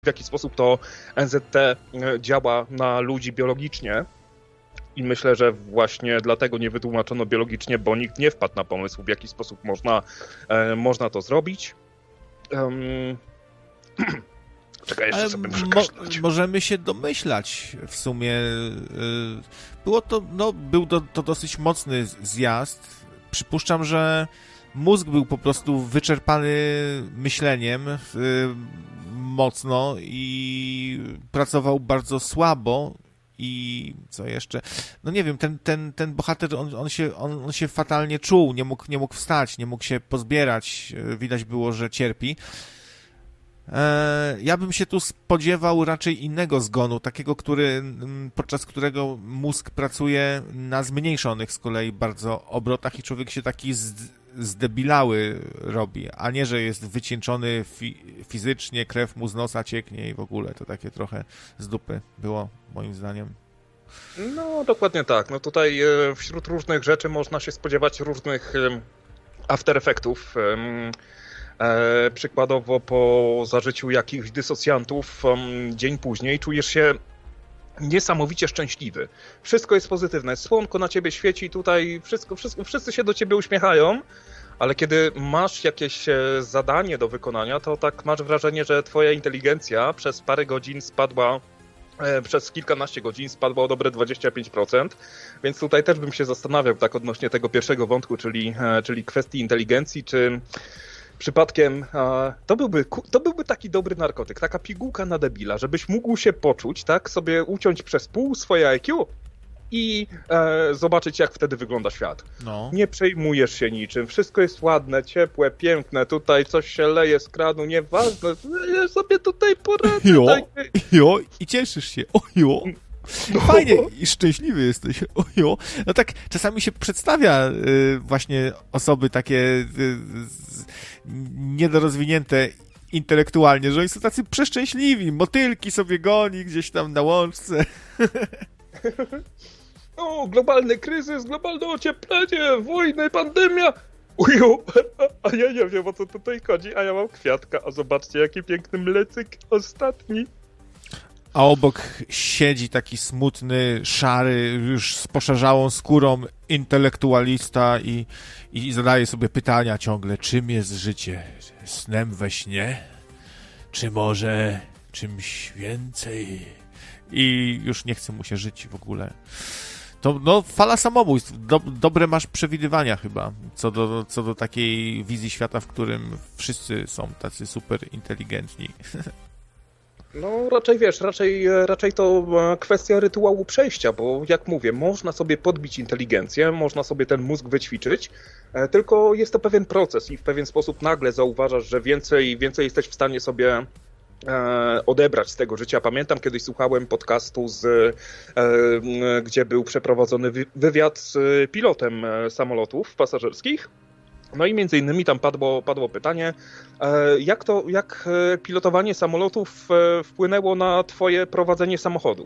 w jaki sposób to NZT działa na ludzi biologicznie. I myślę, że właśnie dlatego nie wytłumaczono biologicznie, bo nikt nie wpadł na pomysł, w jaki sposób można to zrobić. Czekaj, jeszcze sobie muszę kaszlać. Możemy się domyślać w sumie. Był to dosyć mocny zjazd. Przypuszczam, że mózg był po prostu wyczerpany myśleniem mocno i pracował bardzo słabo. I co jeszcze? No nie wiem, ten bohater, on się fatalnie czuł, nie mógł wstać, nie mógł się pozbierać, widać było, że cierpi. Ja bym się tu spodziewał raczej innego zgonu, takiego, podczas którego mózg pracuje na zmniejszonych z kolei bardzo obrotach i człowiek się taki zdebilały robi, a nie, że jest wycieńczony fizycznie, krew mu z nosa cieknie i w ogóle to takie trochę z dupy było, moim zdaniem. No, dokładnie tak. No tutaj wśród różnych rzeczy można się spodziewać różnych after effectów. Przykładowo po zażyciu jakichś dysocjantów dzień później czujesz się niesamowicie szczęśliwy. Wszystko jest pozytywne. Słonko na ciebie świeci, tutaj wszyscy się do ciebie uśmiechają, ale kiedy masz jakieś zadanie do wykonania, to tak masz wrażenie, że twoja inteligencja przez parę godzin spadła, przez kilkanaście godzin spadła o dobre 25%, więc tutaj też bym się zastanawiał tak odnośnie tego pierwszego wątku, czyli kwestii inteligencji, czy przypadkiem to byłby taki dobry narkotyk, taka pigułka na debila, żebyś mógł się poczuć, tak, sobie uciąć przez pół swoje IQ i zobaczyć, jak wtedy wygląda świat. No. Nie przejmujesz się niczym, wszystko jest ładne, ciepłe, piękne, tutaj coś się leje z kranu, nieważne, ja sobie tutaj poradzę. I cieszysz się, fajnie i szczęśliwy jesteś. No tak czasami się przedstawia właśnie osoby takie niedorozwinięte intelektualnie, że oni są tacy przeszczęśliwi, motylki sobie goni gdzieś tam na łączce. O, globalny kryzys, globalne ocieplenie, wojny, pandemia. A ja nie wiem, o co tutaj chodzi, a ja mam kwiatka, a zobaczcie, jaki piękny mlecyk ostatni. A obok siedzi taki smutny, szary, już z poszarzałą skórą intelektualista i zadaje sobie pytania ciągle, czym jest życie? Snem we śnie? Czy może czymś więcej? I już nie chce mu się żyć w ogóle. To fala samobójstw. Dobre masz przewidywania chyba, co do takiej wizji świata, w którym wszyscy są tacy super inteligentni. No raczej to kwestia rytuału przejścia, bo jak mówię, można sobie podbić inteligencję, można sobie ten mózg wyćwiczyć, tylko jest to pewien proces i w pewien sposób nagle zauważasz, że więcej jesteś w stanie sobie odebrać z tego życia. Pamiętam, kiedyś słuchałem podcastu, gdzie był przeprowadzony wywiad z pilotem samolotów pasażerskich. No i między innymi tam padło pytanie, jak pilotowanie samolotów wpłynęło na twoje prowadzenie samochodu?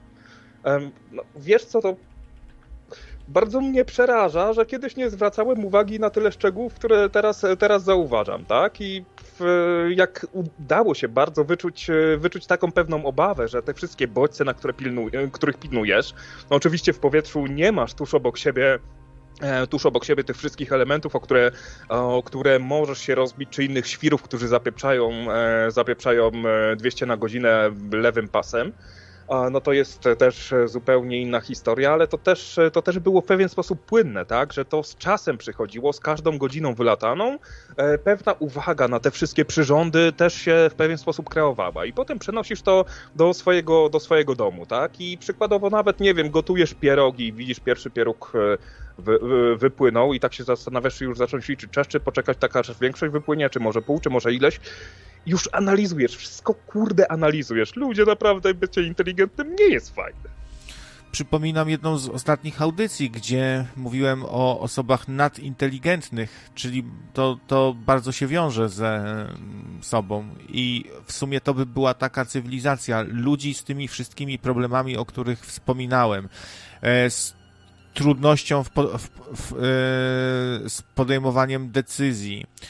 No, wiesz co, to bardzo mnie przeraża, że kiedyś nie zwracałem uwagi na tyle szczegółów, które teraz zauważam, tak? I jak udało się bardzo wyczuć taką pewną obawę, że te wszystkie bodźce, których pilnujesz, no oczywiście w powietrzu nie masz tuż obok siebie tych wszystkich elementów, o które możesz się rozbić, czy innych świrów, którzy zapieprzają 200 na godzinę lewym pasem. No to jest też zupełnie inna historia, ale to też było w pewien sposób płynne, tak? Że to z czasem przychodziło, z każdą godziną wylataną, pewna uwaga na te wszystkie przyrządy też się w pewien sposób kreowała i potem przenosisz to do swojego domu, tak? I przykładowo nawet, nie wiem, gotujesz pierogi, widzisz pierwszy pieróg wypłynął i tak się zastanawiasz, czy już zacząć liczyć czas, czy poczekać taka większość wypłynie, czy może pół, czy może ileś. Już analizujesz, wszystko analizujesz. Ludzie, naprawdę bycie inteligentnym nie jest fajne. Przypominam jedną z ostatnich audycji, gdzie mówiłem o osobach nadinteligentnych, czyli to bardzo się wiąże ze sobą i w sumie to by była taka cywilizacja ludzi z tymi wszystkimi problemami, o których wspominałem, z trudnością z podejmowaniem decyzji,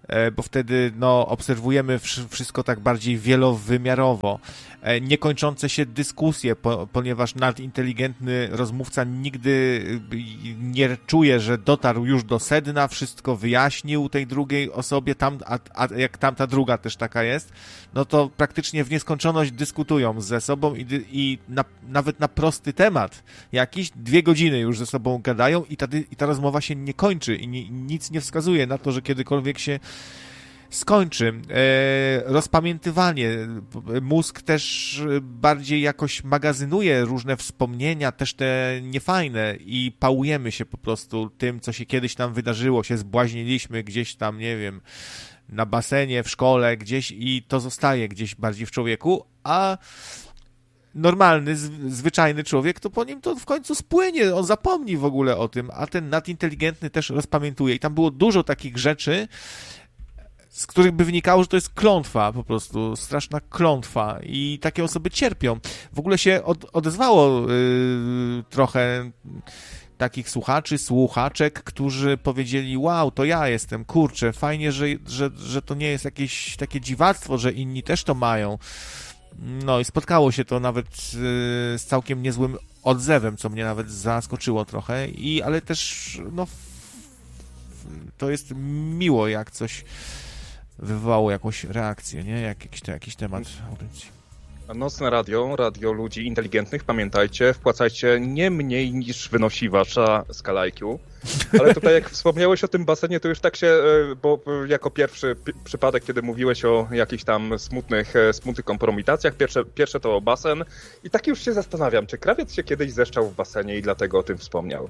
bo wtedy no, obserwujemy wszystko tak bardziej wielowymiarowo. Niekończące się dyskusje, ponieważ nadinteligentny rozmówca nigdy nie czuje, że dotarł już do sedna, wszystko wyjaśnił tej drugiej osobie, a jak tamta druga też taka jest, no to praktycznie w nieskończoność dyskutują ze sobą i nawet na prosty temat jakiś 2 godziny już ze sobą gadają i ta rozmowa się nie kończy i nic nie wskazuje na to, że kiedykolwiek się skończy. Rozpamiętywanie. Mózg też bardziej jakoś magazynuje różne wspomnienia, też te niefajne i pałujemy się po prostu tym, co się kiedyś tam wydarzyło, się zbłaźniliśmy gdzieś tam, nie wiem, na basenie, w szkole, gdzieś i to zostaje gdzieś bardziej w człowieku, a normalny, zwyczajny człowiek, to po nim to w końcu spłynie, on zapomni w ogóle o tym, a ten nadinteligentny też rozpamiętuje i tam było dużo takich rzeczy, z których by wynikało, że to jest klątwa, po prostu straszna klątwa i takie osoby cierpią. W ogóle się odezwało trochę takich słuchaczy, słuchaczek, którzy powiedzieli, wow, to ja jestem, kurczę, fajnie, że to nie jest jakieś takie dziwactwo, że inni też to mają. No i spotkało się to nawet z całkiem niezłym odzewem, co mnie nawet zaskoczyło trochę, ale też no to jest miło, jak coś wywołało jakąś reakcję, nie? Jakiś temat audycji. Nocne radio ludzi inteligentnych, pamiętajcie, wpłacajcie nie mniej niż wynosi wasza skala IQ. Ale tutaj jak wspomniałeś o tym basenie, to już tak się, bo jako pierwszy przypadek, kiedy mówiłeś o jakichś tam smutnych kompromitacjach, pierwsze to basen i tak już się zastanawiam, czy krawiec się kiedyś zeszczał w basenie i dlatego o tym wspomniał.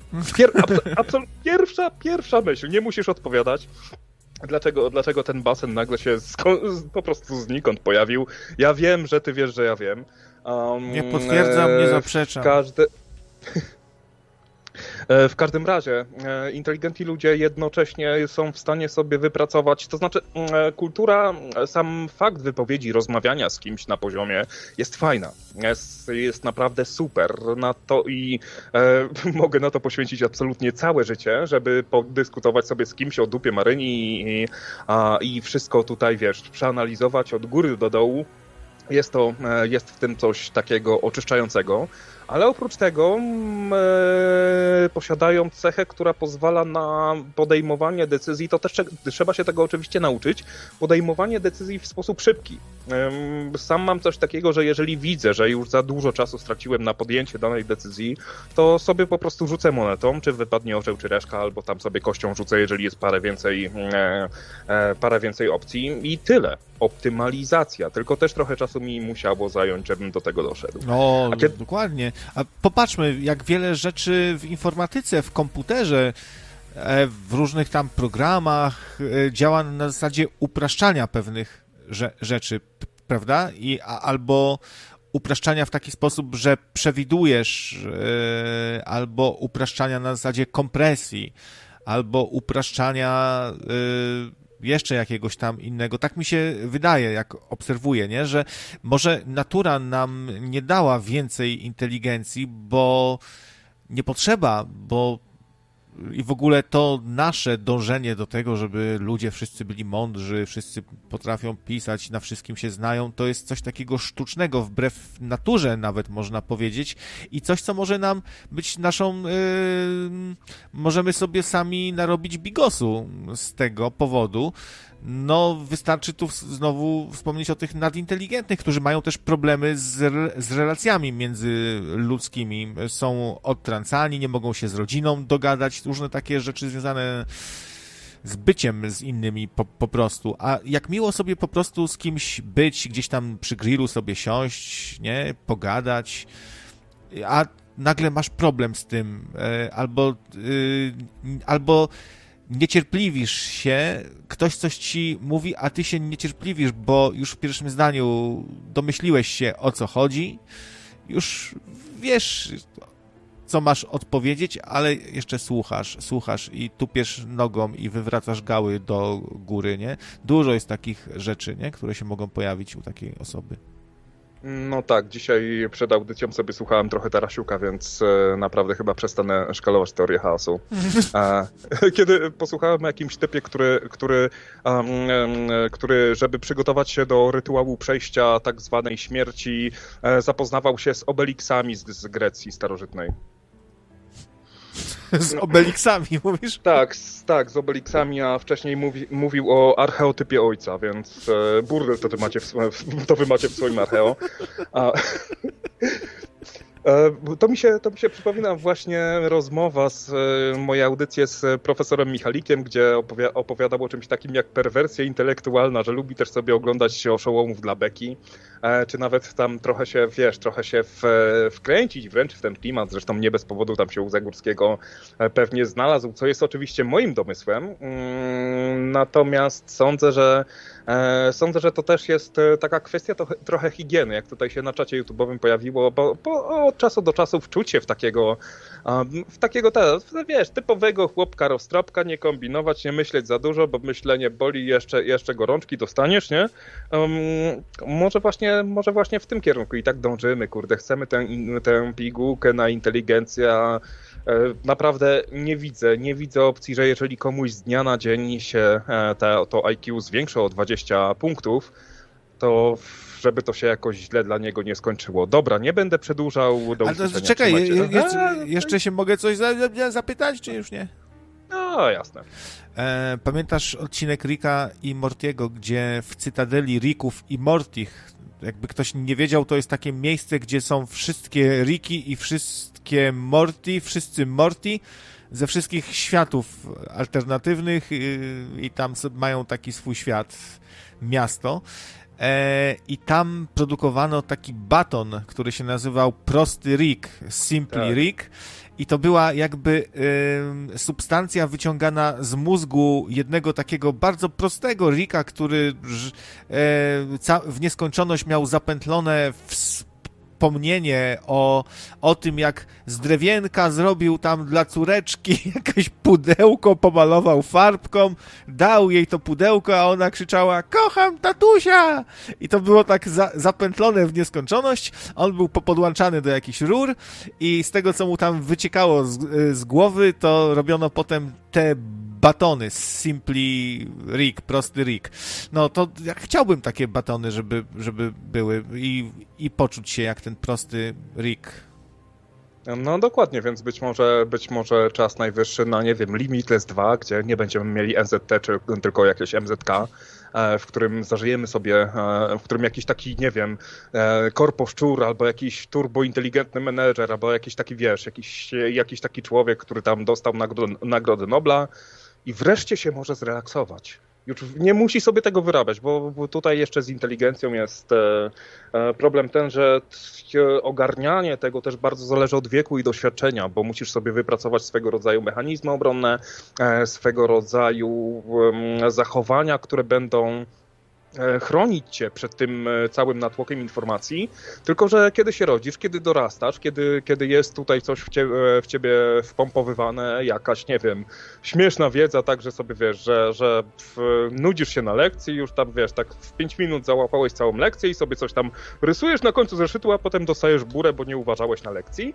Pierwsza myśl, nie musisz odpowiadać. Dlaczego ten basen nagle się po prostu znikąd pojawił? Ja wiem, że ty wiesz, że ja wiem. Nie potwierdzam, nie zaprzeczam. W każdym razie inteligentni ludzie jednocześnie są w stanie sobie wypracować, to znaczy kultura, sam fakt wypowiedzi, rozmawiania z kimś na poziomie jest fajna, jest naprawdę super na to i mogę na to poświęcić absolutnie całe życie, żeby podyskutować sobie z kimś o dupie Maryni i wszystko tutaj, wiesz, przeanalizować od góry do dołu. Jest w tym coś takiego oczyszczającego, ale oprócz tego posiadają cechę, która pozwala na podejmowanie decyzji, to też trzeba się tego oczywiście nauczyć, podejmowanie decyzji w sposób szybki. Sam mam coś takiego, że jeżeli widzę, że już za dużo czasu straciłem na podjęcie danej decyzji, to sobie po prostu rzucę monetą, czy wypadnie orzeł, czy reszka, albo tam sobie kością rzucę, jeżeli jest parę więcej opcji i tyle. Optymalizacja, tylko też trochę czasu mi musiało zająć, żebym do tego doszedł. No, dokładnie. A popatrzmy, jak wiele rzeczy w informatyce, w komputerze, w różnych tam programach działa na zasadzie upraszczania pewnych rzeczy, prawda? Albo upraszczania w taki sposób, że przewidujesz, albo upraszczania na zasadzie kompresji, albo upraszczania jeszcze jakiegoś tam innego. Tak mi się wydaje, jak obserwuję, nie? Że może natura nam nie dała więcej inteligencji, bo nie potrzeba, bo i w ogóle to nasze dążenie do tego, żeby ludzie wszyscy byli mądrzy, wszyscy potrafią pisać, na wszystkim się znają, to jest coś takiego sztucznego, wbrew naturze nawet można powiedzieć i coś, co może nam być naszą... możemy sobie sami narobić bigosu z tego powodu. No, wystarczy tu znowu wspomnieć o tych nadinteligentnych, którzy mają też problemy z relacjami międzyludzkimi. Są odtrącani, nie mogą się z rodziną dogadać, różne takie rzeczy związane z byciem z innymi po prostu. A jak miło sobie po prostu z kimś być, gdzieś tam przy grillu sobie siąść, nie, pogadać, a nagle masz problem z tym, albo niecierpliwisz się, ktoś coś ci mówi, a ty się niecierpliwisz, bo już w pierwszym zdaniu domyśliłeś się, o co chodzi, już wiesz, co masz odpowiedzieć, ale jeszcze słuchasz i tupiesz nogą i wywracasz gały do góry, nie? Dużo jest takich rzeczy, nie? Które się mogą pojawić u takiej osoby. No tak, dzisiaj przed audycją sobie słuchałem trochę Tarasiuka, więc naprawdę chyba przestanę szkalować teorię chaosu. Kiedy posłuchałem o jakimś typie, który, żeby przygotować się do rytuału przejścia tak zwanej śmierci, zapoznawał się z Obelixami z Grecji starożytnej. Z Obelixami, mówisz? Tak, z Obelixami, a wcześniej mówił o archeotypie ojca, więc burdel to wy macie w swoim archeo. To mi się przypomina właśnie rozmowa z mojej audycji z profesorem Michalikiem, gdzie opowiadał o czymś takim jak perwersja intelektualna, że lubi też sobie oglądać oszołomów dla beki, czy nawet tam trochę się wkręcić wręcz w ten klimat. Zresztą nie bez powodu tam się u Zagórskiego pewnie znalazł, co jest oczywiście moim domysłem. Natomiast sądzę, że to też jest taka kwestia trochę higieny, jak tutaj się na czacie YouTube'owym pojawiło, bo od czasu do czasu wczuć się w takiego typowego chłopka roztropka, nie kombinować, nie myśleć za dużo, bo myślenie boli, jeszcze gorączki dostaniesz, nie? Może właśnie w tym kierunku i tak dążymy, kurde, chcemy tę pigułkę na inteligencję. Naprawdę nie widzę opcji, że jeżeli komuś z dnia na dzień się to IQ zwiększy o 20 punktów, to żeby to się jakoś źle dla niego nie skończyło. Dobra, nie będę przedłużał do usłyszenia. Ale czekaj, jeszcze się mogę coś zapytać, czy już nie? No, jasne. Pamiętasz odcinek Ricka i Mortiego, gdzie w Cytadeli Ricków i Mortich, jakby ktoś nie wiedział, to jest takie miejsce, gdzie są wszystkie Ricki i wszystkie Morty, wszyscy Morty ze wszystkich światów alternatywnych i tam mają taki swój świat, miasto. I tam produkowano taki baton, który się nazywał Prosty Rick, Simply Rick, i to była jakby substancja wyciągana z mózgu jednego takiego bardzo prostego Ricka, który w nieskończoność miał zapętlone wspomnienie o tym, jak z drewienka zrobił tam dla córeczki jakieś pudełko, pomalował farbką, dał jej to pudełko, a ona krzyczała: kocham tatusia! I to było tak zapętlone w nieskończoność. On był podłączany do jakichś rur i z tego, co mu tam wyciekało z głowy, to robiono potem te batony z Simply Rick, Prosty Rick. No to ja chciałbym takie batony, żeby były i poczuć się jak ten prosty Rick. No dokładnie, więc być może czas najwyższy na, nie wiem, Limitless 2, gdzie nie będziemy mieli NZT, czy tylko jakieś MZK, w którym zażyjemy sobie, w którym jakiś taki, nie wiem, korposzczur, albo jakiś turbointeligentny menedżer, albo jakiś taki, jakiś taki człowiek, który tam dostał Nagrodę Nobla i wreszcie się może zrelaksować. Już nie musi sobie tego wyrabiać, bo tutaj jeszcze z inteligencją jest problem ten, że ogarnianie tego też bardzo zależy od wieku i doświadczenia, bo musisz sobie wypracować swego rodzaju mechanizmy obronne, swego rodzaju zachowania, które będą chronić cię przed tym całym natłokiem informacji, tylko że kiedy się rodzisz, kiedy dorastasz, kiedy jest tutaj coś w ciebie wpompowywane, jakaś, nie wiem, śmieszna wiedza, tak, że sobie wiesz, że nudzisz się na lekcji, już tam wiesz, tak w 5 minut załapałeś całą lekcję i sobie coś tam rysujesz na końcu zeszytu, a potem dostajesz burę, bo nie uważałeś na lekcji.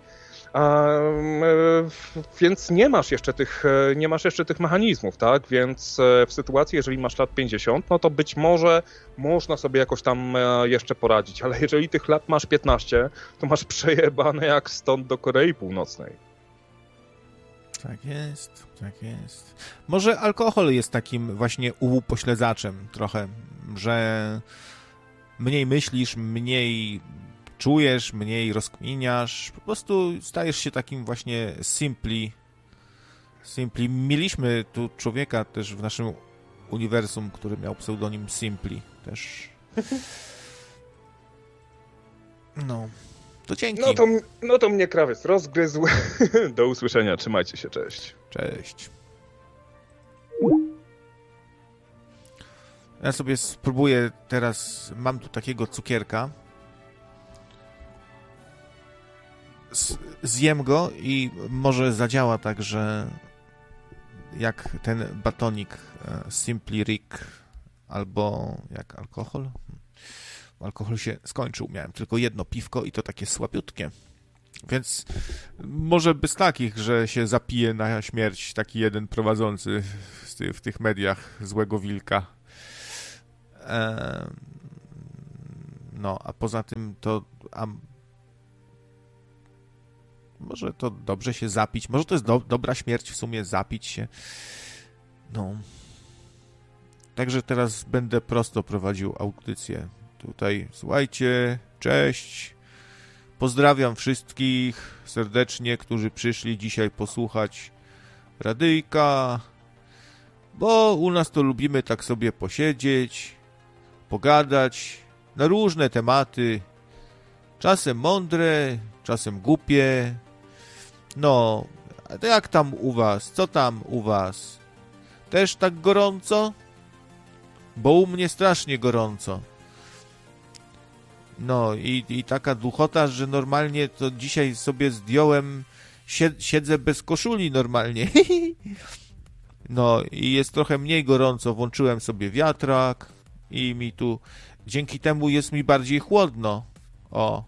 Więc nie masz jeszcze tych mechanizmów, tak? Więc w sytuacji, jeżeli masz lat 50, no to być może można sobie jakoś tam jeszcze poradzić, ale jeżeli tych lat masz 15, to masz przejebane jak stąd do Korei Północnej. Tak jest, tak jest. Może alkohol jest takim właśnie upośledzaczem trochę, że mniej myślisz, mniej czujesz, mniej rozkminiasz, po prostu stajesz się takim właśnie simply. Mieliśmy tu człowieka też w naszym uniwersum, który miał pseudonim Simply też. No, to dzięki. No to mnie krawiec rozgryzł. Do usłyszenia, trzymajcie się, cześć. Cześć. Ja sobie spróbuję teraz, mam tu takiego cukierka. Zjem go i może zadziała tak, że jak ten batonik Simply Rick albo jak alkohol. alkohol się skończył. Miałem tylko jedno piwko i to takie słabiutkie. Więc może bez takich, że się zapije na śmierć taki jeden prowadzący w tych mediach złego wilka. No, a poza tym to... może to dobrze się zapić. Może to jest dobra śmierć w sumie, zapić się. No. Także teraz będę prosto prowadził audycję. Tutaj, słuchajcie, cześć. Pozdrawiam wszystkich serdecznie, którzy przyszli dzisiaj posłuchać radyjka, bo u nas to lubimy tak sobie posiedzieć, pogadać na różne tematy, czasem mądre, czasem głupie. No, a to jak tam u was? Co tam u was? Też tak gorąco? Bo u mnie strasznie gorąco. No i taka duchota, że normalnie to dzisiaj sobie zdjąłem, siedzę bez koszuli normalnie. No i jest trochę mniej gorąco, włączyłem sobie wiatrak i mi tu, dzięki temu jest mi bardziej chłodno. O.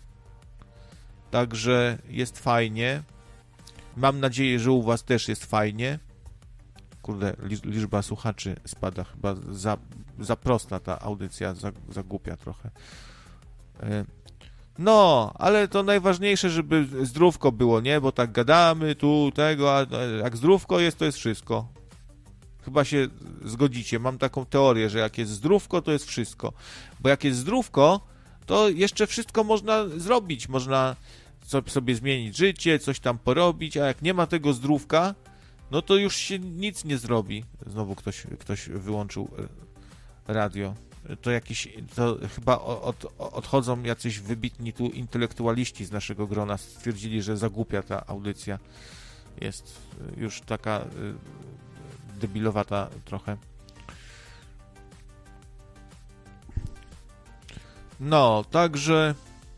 Także jest fajnie. Mam nadzieję, że u was też jest fajnie. Kurde, liczba słuchaczy spada, chyba za prosta ta audycja, za głupia trochę. No, ale to najważniejsze, żeby zdrówko było, nie? Bo tak gadamy tu, tego, a jak zdrówko jest, to jest wszystko. Chyba się zgodzicie. Mam taką teorię, że jak jest zdrówko, to jest wszystko. Bo jak jest zdrówko, to jeszcze wszystko można zrobić. Można sobie zmienić życie, coś tam porobić, a jak nie ma tego zdrówka, no to już się nic nie zrobi. Znowu ktoś wyłączył radio. To chyba odchodzą jacyś wybitni tu intelektualiści z naszego grona. Stwierdzili, że za głupia ta audycja jest już taka debilowata trochę. No, także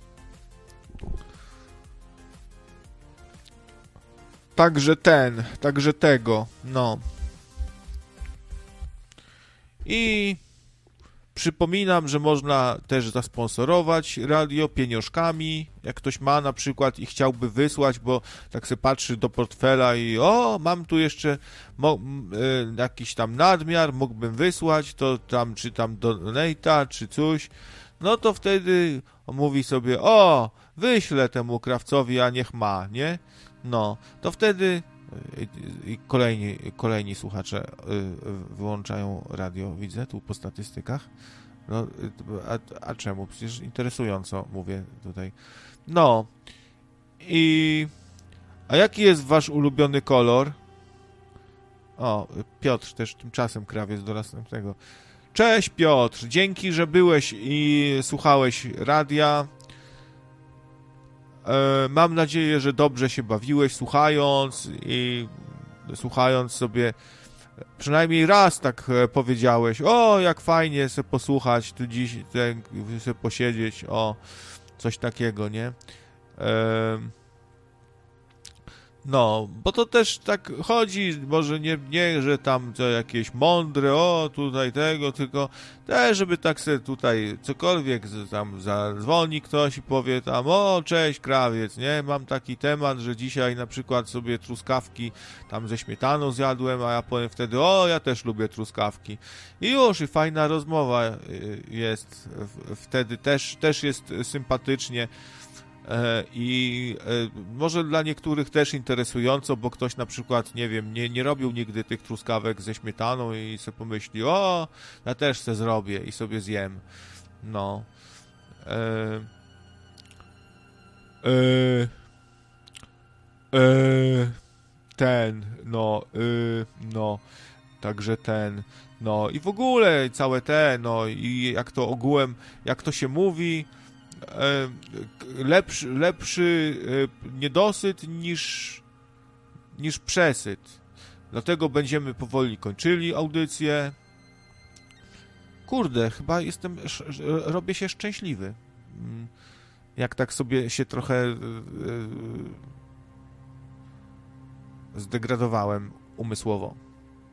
tego, no. I przypominam, że można też zasponsorować radio pieniążkami, jak ktoś ma na przykład i chciałby wysłać, bo tak se patrzy do portfela i mam tu jeszcze jakiś tam nadmiar, mógłbym wysłać, to tam czy tam donate'a, czy coś, no to wtedy mówi sobie, wyślę temu krawcowi, a niech ma, nie? No, to wtedy i kolejni słuchacze wyłączają radio, widzę tu po statystykach. No, a czemu? Przecież interesująco mówię tutaj. No, a jaki jest wasz ulubiony kolor? Piotr też tymczasem krawiec do następnego. Cześć Piotr, dzięki, że byłeś i słuchałeś radia. Mam nadzieję, że dobrze się bawiłeś słuchając sobie, przynajmniej raz tak powiedziałeś, jak fajnie se posłuchać, tu dziś se posiedzieć, coś takiego, nie? No, bo to też tak chodzi, może nie, że tam to jakieś mądre, tutaj tego, tylko też, żeby tak se tutaj cokolwiek tam zadzwoni ktoś i powie tam, cześć krawiec, nie, mam taki temat, że dzisiaj na przykład sobie truskawki tam ze śmietaną zjadłem, a ja powiem wtedy, ja też lubię truskawki. I już, i fajna rozmowa jest, wtedy też jest sympatycznie. I może dla niektórych też interesująco, bo ktoś na przykład, nie wiem, nie robił nigdy tych truskawek ze śmietaną i sobie pomyśli, ja też se zrobię i sobie zjem. No. Także i w ogóle całe i jak to ogółem, jak to się mówi, lepszy niedosyt niż przesyt. Dlatego będziemy powoli kończyli audycję. Kurde, chyba robię się szczęśliwy. Jak tak sobie się trochę zdegradowałem umysłowo.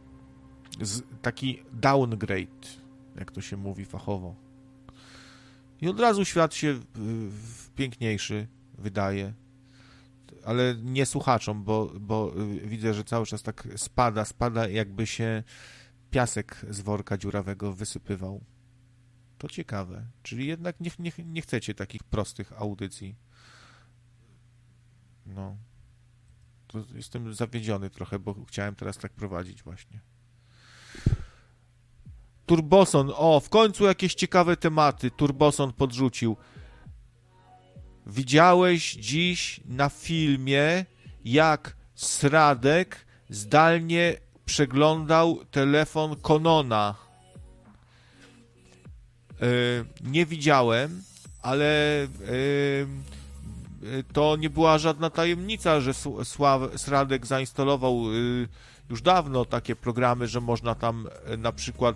Taki downgrade, jak to się mówi fachowo. I od razu świat się piękniejszy wydaje. Ale nie słuchaczom, bo widzę, że cały czas tak spada, jakby się piasek z worka dziurawego wysypywał. To ciekawe. Czyli jednak nie chcecie takich prostych audycji. No. To jestem zawiedziony trochę, bo chciałem teraz tak prowadzić właśnie. Turboson. O, w końcu jakieś ciekawe tematy. Turboson podrzucił. Widziałeś dziś na filmie, jak Sradek zdalnie przeglądał telefon Conona. Nie widziałem, ale to nie była żadna tajemnica, że Sradek zainstalował już dawno takie programy, że można tam na przykład,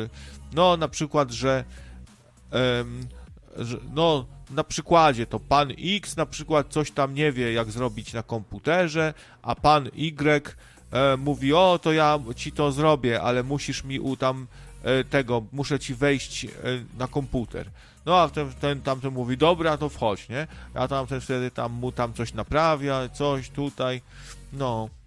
że na przykładzie to pan X na przykład coś tam nie wie, jak zrobić na komputerze, a pan Y mówi, o, to ja ci to zrobię, ale musisz mi muszę ci wejść na komputer. No, a tamten mówi, dobra, to wchodź, nie? A tamten wtedy mu coś naprawia, coś tutaj, no.